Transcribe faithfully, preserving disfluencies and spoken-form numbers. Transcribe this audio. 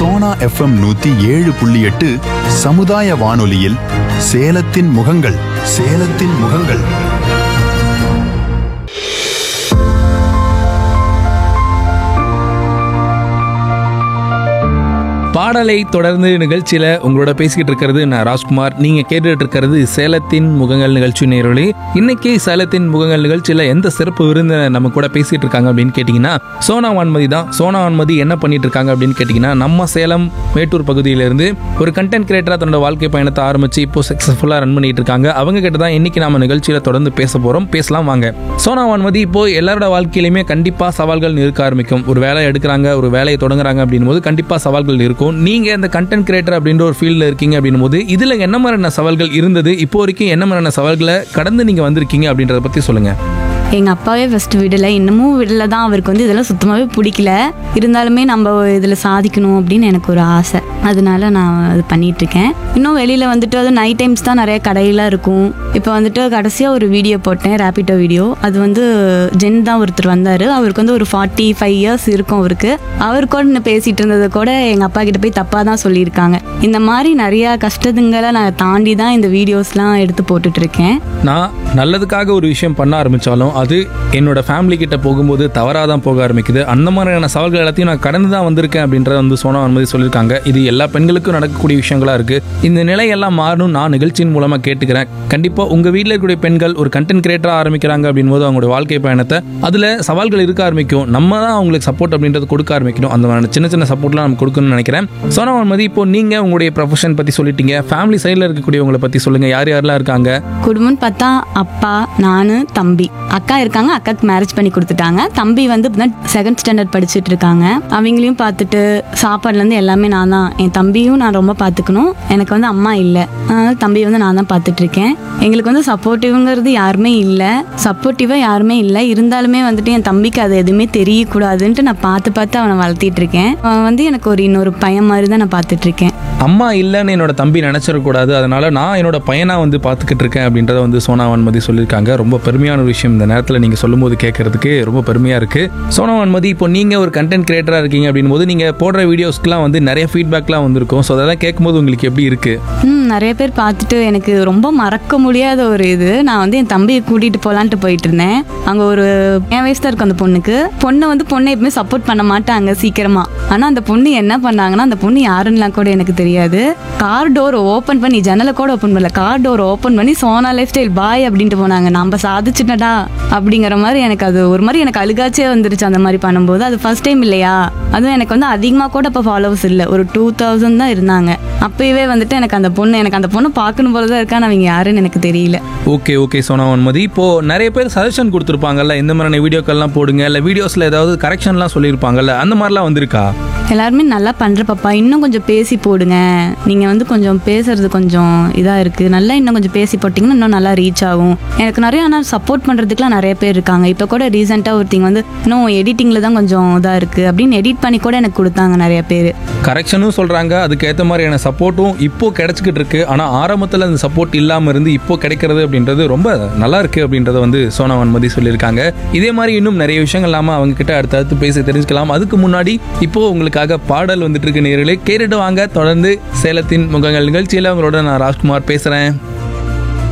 Sona FM நூத்தி ஏழு புள்ளி எட்டு சமுதாய வானொலியில் சேலத்தின் முகங்கள் சேலத்தின் முகங்கள். பாடலை தொடர்ந்து நிகழ்ச்சியில உங்களோட பேசிக்கிட்டு இருக்கிறது நான் ராஜ்குமார். நீங்க கேட்டுட்டு இருக்கிறது சேலத்தின் முகங்கள் நிகழ்ச்சி நேரலை. இன்னைக்கு சேலத்தின் முகங்கள் நிகழ்ச்சியில எந்த சிறப்பு விருந்த நம்ம கூட பேசிட்டு இருக்காங்க அப்படின்னு கேட்டீங்கன்னா சோனா வான்மதி தான். சோனா வான்மதி என்ன பண்ணிட்டு இருக்காங்க அப்படின்னு கேட்டீங்கன்னா நம்ம சேலம் மேட்டூர் பகுதியிலிருந்து ஒரு கண்டென்ட் கிரியேட்டரா தன்னோட வாழ்க்கை பயணத்தை ஆரம்பிச்சு இப்போ சக்சஸ்ஃபுல்லா ரன் பண்ணிட்டு இருக்காங்க. அவங்க கிட்ட தான் இன்னைக்கு நாம நிகழ்ச்சியில தொடர்ந்து பேச போறோம். பேசலாம் வாங்க. சோனா வான்மதி இப்போ எல்லாரோட வாழ்க்கையிலுமே கண்டிப்பா சவால்கள் இருக்க ஆரம்பிக்கும். ஒரு வேலை எடுக்கிறாங்க, ஒரு வேலையை தொடங்குறாங்க அப்படின் போது கண்டிப்பா சவால்கள் இருக்கும். நீங்க இந்த கண்டென்ட் கிரியேட்டர் அப்படின்ற ஒரு ஃபீல்ட்ல இருக்கீங்க அப்படின்னும் போது இதுல என்ன மாதிரியான சவால்கள் இருந்தது, இப்போ வரைக்கும் என்ன மாதிரியான சவால்களை கடந்து நீங்க வந்திருக்கீங்க அப்படின்றத பத்தி சொல்லுங்க. எங்கள் அப்பாவே ஃபஸ்ட்டு விடலை, இன்னமும் விடலை தான். அவருக்கு வந்து இதெல்லாம் சுத்தமாகவே பிடிக்கல. இருந்தாலுமே நம்ம இதில் சாதிக்கணும் அப்படின்னு எனக்கு ஒரு ஆசை. அதனால நான் அது பண்ணிகிட்ருக்கேன். இன்னும் வெளியில் வந்துட்டு அது நைட் டைம்ஸ் தான் நிறைய கடையெல்லாம் இருக்கும். இப்போ வந்துட்டு கடைசியாக ஒரு வீடியோ போட்டேன், ரேபிட்டோ வீடியோ. அது வந்து ஜென் தான் ஒருத்தர் வந்தார். அவருக்கு வந்து ஒரு ஃபார்ட்டி ஃபைவ் இயர்ஸ் இருக்கும் அவருக்கு. அவர் கூட நான் பேசிகிட்டு இருந்ததை கூட எங்கள் அப்பா கிட்ட போய் தப்பாக தான் சொல்லியிருக்காங்க. இந்த மாதிரி நிறையா கஷ்டத்துங்களை நான் தாண்டி தான் இந்த வீடியோஸ்லாம் எடுத்து போட்டுட்ருக்கேன். நான் நல்லதுக்காக ஒரு விஷயம் பண்ண ஆரம்பித்தாலும் அது என்னோட ஃபேமிலி கிட்ட போகும்போது தவறாக தான் போக ஆரம்பிக்குது. அந்த மாதிரியான சவால்கள் எல்லாத்தையும் நான் கடந்து தான் வந்திருக்கேன் அப்படின்றத வந்து சோனா வான்மதி சொல்லியிருக்காங்க. இது எல்லா பெண்களுக்கும் நடக்கக்கூடிய விஷயங்களா இருக்கு. இந்த நிலையெல்லாம் மாறணும் நான் நிகழ்ச்சியின் மூலமா கேட்டுக்கிறேன். கண்டிப்பா உங்க வீட்டில் இருக்கக்கூடிய பெண்கள் ஒரு கண்டென்ட் கிரியேட்டரா ஆரம்பிக்கிறாங்க அப்படின் போது அவங்களோட வாழ்க்கை பயணத்தை அதுல சவால்கள் இருக்க ஆரம்பிக்கும். நம்ம தான் அவங்களுக்கு சப்போர்ட் அப்படின்றது கொடுக்க ஆரம்பிக்கணும். அந்த சின்ன சின்ன சப்போர்ட்லாம் நம்ம கொடுக்கணும்னு நினைக்கிறேன். சோனா வான்மதி, இப்போ நீங்க உங்களுடைய ப்ரொஃபஷன் பத்தி சொல்லிட்டீங்க, ஃபேமிலி சைட்ல இருக்கக்கூடியவங்களை பத்தி சொல்லுங்க. யார் யாரெல்லாம் இருக்காங்க? குடும்பம்னு பார்த்தா அப்பா, நானு, தம்பி. அக்கா இருக்காங்க, அக்காக்கு மேரேஜ் பண்ணி கொடுத்துட்டாங்க. தம்பி வந்து செகண்ட் ஸ்டாண்டர்ட் படிச்சுட்டு இருக்காங்க. அவங்களையும் பார்த்துட்டு சாப்பாடுலேருந்து எல்லாமே நான் தான். என் தம்பியும் நான் ரொம்ப பார்த்துக்கணும். எனக்கு வந்து அம்மா இல்லை, அதனால தம்பி வந்து நான் தான் பார்த்துட்டு இருக்கேன். எங்களுக்கு வந்து சப்போர்ட்டிவ்ங்கிறது யாருமே இல்லை, சப்போர்ட்டிவாக யாருமே இல்லை. இருந்தாலுமே வந்துட்டு என் தம்பிக்கு அது எதுவுமே தெரியக்கூடாதுன்ட்டு நான் பார்த்து பார்த்து அவனை வளர்த்திட்டு இருக்கேன். அவன் வந்து எனக்கு ஒரு இன்னொரு பையன் மாதிரி தான் நான் பார்த்துட்டு இருக்கேன். அம்மா இல்லைன்னு என்னோட தம்பி நினைச்சிடக்கூடாது, அதனால நான் என்னோட பையனா வந்து பார்த்துக்கிட்டு இருக்கேன் அப்படின்றத வந்து சோனா வான்மதி சொல்லியிருக்காங்க. ரொம்ப பெருமையான ஒரு விஷயம் இந்த நேரத்தில் நீங்கள் சொல்லும் போது கேட்கறதுக்கு ரொம்ப பெருமையாக இருக்குது. சோனா வான்மதி, இப்போ நீங்கள் ஒரு கண்டென்ட் கிரியேட்டராக இருக்கீங்க அப்படின் போது நீங்கள் போடுற வீடியோஸ்க்குலாம் வந்து நிறைய ஃபீட்பேக்லாம் வந்திருக்கும். ஸோ அதெல்லாம் கேட்கும்போது உங்களுக்கு எப்படி இருக்குது? ம் நிறைய பேர் பார்த்துட்டு எனக்கு ரொம்ப மறக்க முடியாத ஒரு இது. நான் வந்து என் தம்பியை கூட்டிகிட்டு போகலான்ட்டு போயிட்டு இருந்தேன். அங்கே ஒரு என் வயசு தான் இருக்கும் அந்த பொண்ணுக்கு. பொண்ணை வந்து பொண்ணை எப்பவுமே சப்போர்ட் பண்ண மாட்டாங்க சீக்கிரமாக. ஆனால் அந்த பொண்ணு என்ன பண்ணாங்கன்னா, அந்த பொண்ணு யாருன்னெலாம் கூட எனக்கு தெரியாது. கார் டோர் ஓப்பன் பண்ணி, ஜன்னலை கூட ஓப்பன் பண்ணல, கார் டோர் ஓப்பன் பண்ணி சோனா லைஃப் ஸ்டைல் பாய் அப்படின்ட்டு போனாங்க. நம்ம சாதிச்சுட்டடா அப்படிங்கிற மாதிரி எனக்கு அது ஒரு மாதிரி எனக்கு அழுகாச்சே வந்துருச்சு அந்த மாதிரி பண்ணும்போது. அது ஃபர்ஸ்ட் டைம் இல்லையா, அதுவும் எனக்கு வந்து அதிகமாக கூட இப்போ ஃபாலோவர்ஸ் இல்லை, ஒரு டூ தௌசண்ட் தான் இருந்தாங்க. அப்போவே வந்துட்டு எனக்கு அந்த பொண்ணு எனக்கு அந்த பொண்ணு பார்க்கணும் போல தான் இருக்கான்னு அவங்க யாருன்னு எனக்கு தெரியல. ஓகே ஓகே சோனா வான்மதி, இப்போ நிறைய பேர் சஜஷன் கொடுத்துருப்பாங்கல்ல, இந்த மாதிரியான வீடியோக்கள்லாம் போடுங்க, இல்லை வீடியோஸில் ஏதாவது கரெக்ஷன்லாம் சொல்லியிருப்பாங்கல்ல, அந்த மாதிரிலாம் வந்திருக்கா? எல்லாருமே நல்லா பண்ணுற பாப்பா, இன்னும் கொஞ்சம் பேசி போடுங்க, நீங்கள் வந்து கொஞ்சம் பேசுறது கொஞ்சம் இதாக இருக்குது, நல்லா இன்னும் கொஞ்சம் பேசி போட்டிங்கன்னா இன்னும் நல்லா ரீச் ஆகும். எனக்கு நிறைய ஆனால் சப்போர்ட் பண்ணுறதுக்குலாம் நிறைய பேர் இருக்காங்க. இப்போ கூட ரீசெண்டாக ஒருத்திங்க வந்து இன்னும் எடிட்டிங்கில் தான் கொஞ்சம் இதாக இருக்குது அப்படின்னு எடிட் பண்ணி கூட எனக்கு கொடுத்தாங்க நிறைய பேர். கரெக்ஷனும் சொல்கிறாங்க, அதுக்கேற்ற மாதிரியான சப்போர்ட்டும் இப்போ கிடைச்சிக்கிட்டு இருக்கு. ஆனால் ஆரம்பத்தில் அந்த சப்போர்ட் இல்லாமல் இருந்து இப்போ கிடைக்கிறது அப்படின்றது ரொம்ப நல்லா இருக்கு அப்படின்றத வந்து சோனா வான்மதி சொல்லியிருக்காங்க. இதே மாதிரி இன்னும் நிறைய விஷயங்கள் இல்லாமல் அவங்க கிட்ட அடுத்தடுத்து பேசி தெரிஞ்சுக்கலாம். அதுக்கு முன்னாடி இப்போ உங்களுக்கு பாடல் வந்துட்டு இருக்கு நேயர்களே, கேட்டுட்டு வாங்க. தொடர்ந்து சேலத்தின் முகங்கள் நிகழ்ச்சியில் உங்களோட நான் ராஜ்குமார் பேசுறேன்.